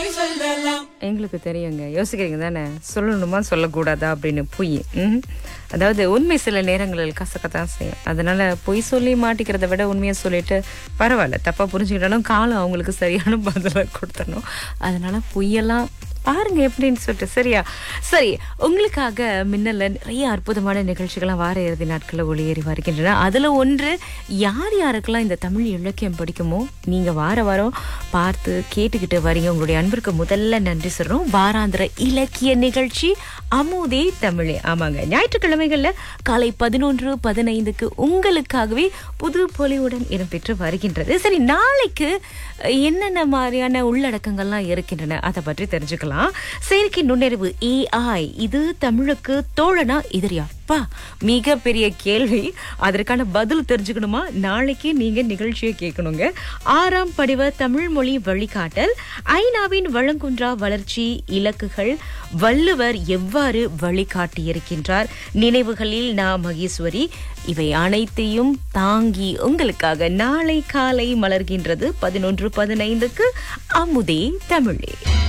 எங்களுக்கு தெரியுங்க. யோசிக்கிறீங்க தானே, சொல்லணுமா சொல்லக்கூடாதா அப்படின்னு. பொய் அதாவது உண்மை சில நேரங்களில் கசக்கத்தான் செய்யும். அதனால பொய் சொல்லி மாட்டிக்கிறத விட உண்மையை சொல்லிட்டு பரவாயில்ல, தப்பா புரிஞ்சுக்கிட்டாலும் காலம் அவங்களுக்கு சரியான பதிலை கொடுத்தணும். அதனால பொய்யெல்லாம் பாருங்க எப்படின்னு சொல்லிட்டு. சரியா? சரி, உங்களுக்காக மின்னல்ல நிறைய அற்புதமான நிகழ்ச்சிகள்லாம் வார இறுதி நாட்களில் ஒளியேறி வருகின்றன. அதுல ஒன்று, யார் யாருக்கெல்லாம் இந்த தமிழ் இலக்கியம் பிடிக்குமோ நீங்க வார வாரம் பார்த்து கேட்டுக்கிட்டு வரீங்க. உங்களுடைய அன்பிற்கு முதல்ல நன்றி சொல்றோம். வாராந்திர இலக்கிய நிகழ்ச்சி அமுதே தமிழே. ஆமாங்க, ஞாயிற்றுக்கிழமைகள்ல காலை 11:15 உங்களுக்காகவே புது பொலிவுடன் இடம்பெற்று வருகின்றது. சரி, நாளைக்கு என்னென்ன மாதிரியான உள்ளடக்கங்கள்லாம் இருக்கின்றன அதை பற்றி தெரிஞ்சுக்கலாம். செயற்கை நுண்ணறிவு AI இது தமிழுக்கு தோழனா எதிரியா? மிக பெரிய கேள்வி. அதற்கான பதில் தெரிஞ்சுக்கணுமா? நாளைக்கு நீங்க நிகழ்ச்சியை கேட்கணுங்க. 6ஆம் படிவ தமிழ் மொழி வழிகாட்டல், ஐநாவின் வளங்குன்றா வளர்ச்சி இலக்குகள், வள்ளுவர் எவ்வாறு வழிகாட்டியிருக்கின்றார், நினைவுகளில் மகேஸ்வரி, இவை அனைத்தையும் தாங்கி உங்களுக்காக நாளை காலை மலர்கின்றது 11:15 அமுதே தமிழே.